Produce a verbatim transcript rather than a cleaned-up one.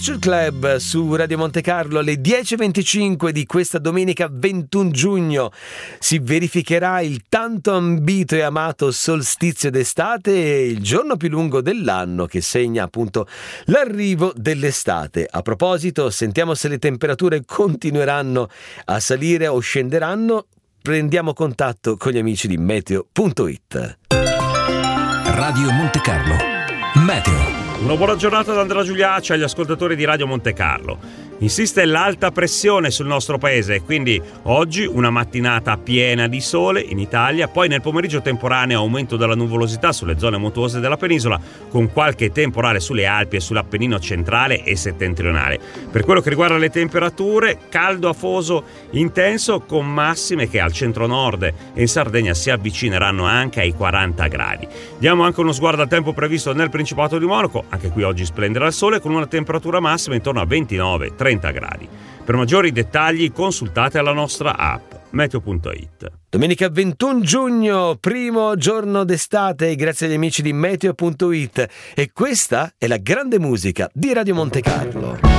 Club su Radio Monte Carlo alle dieci e venticinque di questa domenica ventuno giugno si verificherà il tanto ambito e amato solstizio d'estate, il giorno più lungo dell'anno che segna appunto l'arrivo dell'estate. A proposito, sentiamo se le temperature continueranno a salire o scenderanno. Prendiamo contatto con gli amici di meteo punto it. Radio Monte Carlo Meteo. Una buona giornata da Andrea Giuliacci agli ascoltatori di Radio Monte Carlo. Insiste l'alta pressione sul nostro paese e quindi oggi una mattinata piena di sole in Italia, poi nel pomeriggio temporaneo aumento della nuvolosità sulle zone montuose della penisola con qualche temporale sulle Alpi e sull'Appennino centrale e settentrionale. Per quello che riguarda le temperature, caldo afoso intenso con massime che al centro-nord e in Sardegna si avvicineranno anche ai quaranta gradi. Diamo anche uno sguardo al tempo previsto nel Principato di Monaco, anche qui oggi splenderà il sole con una temperatura massima intorno a ventinove trenta gradi. Per maggiori dettagli consultate la nostra app meteo punto it. Domenica ventuno giugno, primo giorno d'estate, grazie agli amici di meteo punto it, e questa è la grande musica di Radio Monte Carlo.